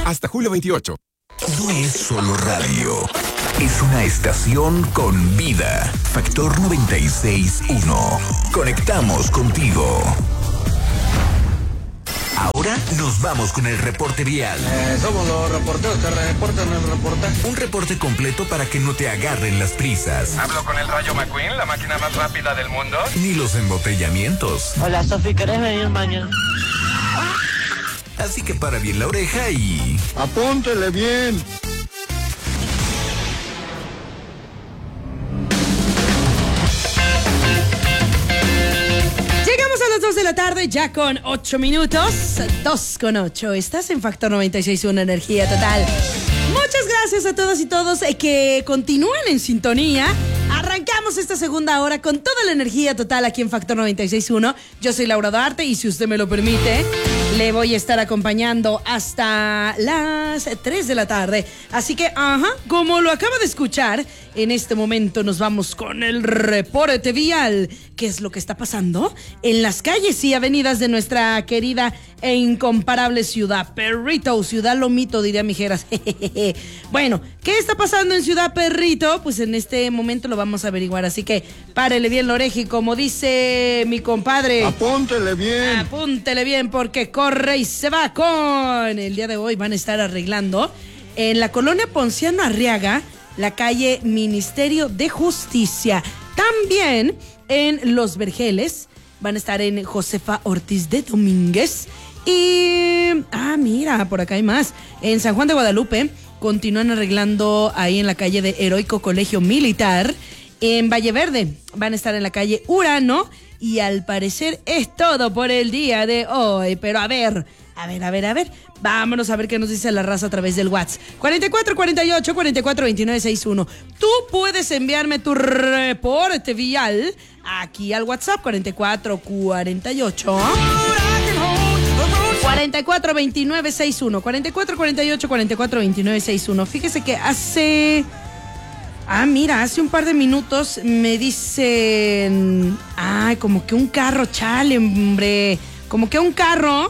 Hasta julio 28. No es solo radio. Es una estación con vida. Factor 96.1. Conectamos contigo. Ahora nos vamos con el reporte vial. Somos los reporteros que reportan el reportaje. Un reporte completo para que no te agarren las prisas. ¿Hablo con el Rayo McQueen, la máquina más rápida del mundo? Ni los embotellamientos. Hola, Sofi, ¿querés venir mañana? Así que para bien la oreja y... Apúntele bien. Llegamos a las 2 de la tarde, ya con 8 minutos. 2:08. Estás en Factor 96.1 Energía Total. Muchas gracias a todas y todos que continúen en sintonía. Arrancamos esta segunda hora con toda la energía total aquí en Factor 96.1. Yo soy Laura Duarte y si usted me lo permite, le voy a estar acompañando hasta las 3 de la tarde. Así que, como lo acaba de escuchar, en este momento nos vamos con el reporte vial. ¿Qué es lo que está pasando en las calles y avenidas de nuestra querida e incomparable Ciudad Perrito? Ciudad Lomito, diría Mijeras. Bueno, ¿qué está pasando en Ciudad Perrito? Pues en este momento lo vamos a averiguar. Así que párele bien la oreja y como dice mi compadre... Apúntele bien. Apúntele bien porque corre y se va con... El día de hoy van a estar arreglando en la colonia Ponciano Arriaga la calle Ministerio de Justicia. También en Los Vergeles van a estar en Josefa Ortiz de Domínguez. Y... mira, por acá hay más. En San Juan de Guadalupe continúan arreglando ahí en la calle de Heroico Colegio Militar. En Valle Verde van a estar en la calle Urano. Y al parecer es todo por el día de hoy. Pero a ver. Vámonos a ver qué nos dice la raza a través del WhatsApp. 4448-442961. Tú puedes enviarme tu reporte vial aquí al WhatsApp 4448 442961. 4448-442961. Fíjese que hace un par de minutos me dicen, como que un carro, chale, hombre, como que un carro.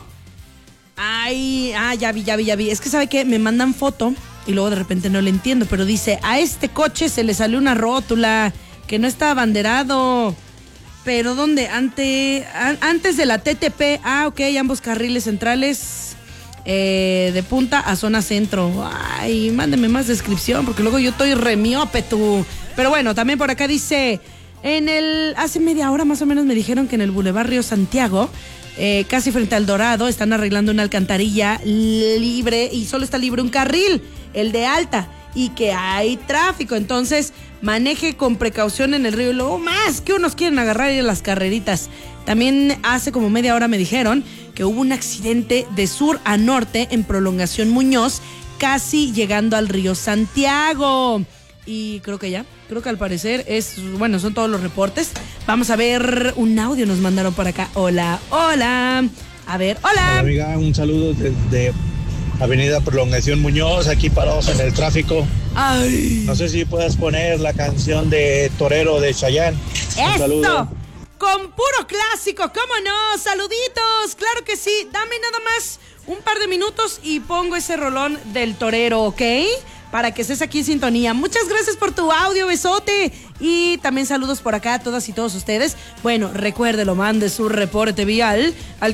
Ya vi. Es que ¿sabe qué? Me mandan foto y luego de repente no le entiendo, pero dice, a este coche se le salió una rótula que no está abanderado. ¿Pero dónde? Antes de la TTP. Ok, ambos carriles centrales de punta a zona centro. Mándeme más descripción porque luego yo estoy remiope tú. Pero bueno, también por acá dice, hace media hora más o menos me dijeron que en el Boulevard Río Santiago, casi frente al Dorado, están arreglando una alcantarilla libre y solo está libre un carril, el de alta, y que hay tráfico. Entonces, maneje con precaución en el río. Y luego más que unos quieren agarrar y las carreritas. También hace como media hora me dijeron que hubo un accidente de sur a norte en Prolongación Muñoz, casi llegando al río Santiago. Y creo que al parecer son todos los reportes. Vamos a ver un audio, nos mandaron por acá. Hola. A ver, hola. Hola, amiga, un saludo desde Avenida Prolongación Muñoz, aquí parados en el tráfico. No sé si puedes poner la canción de Torero de Chayanne. Un saludo. Con puro clásico, ¿cómo no? Saluditos, claro que sí. Dame nada más un par de minutos y pongo ese rolón del Torero, ¿ok? Para que estés aquí en sintonía. Muchas gracias por tu audio, besote. Y también saludos por acá a todas y todos ustedes. Bueno, recuérdelo, mande su reporte vial al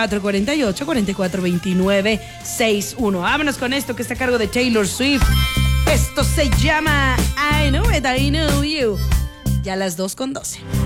4448-442961. Vámonos con esto que está a cargo de Taylor Swift. Esto se llama I Know It, I Know You. Ya las 2:12.